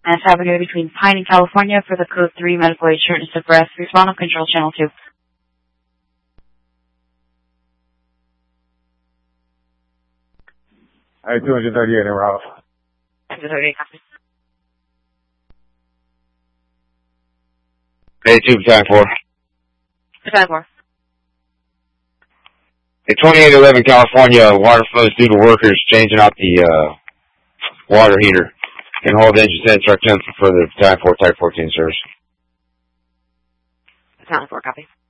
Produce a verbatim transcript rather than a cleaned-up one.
and it's happening between Pine and California for the Code three medical aid shortness of breath. Respond on Control Channel two. All right, two thirty-eight, and we're off. two thirty-eight, copy. Hey, two battalion four. Battalion four. Hey, twenty-eight eleven California, water flows due to workers changing out the uh, water heater. Can hold engine ten, truck ten for further battalion four, type fourteen service. Battalion four, copy.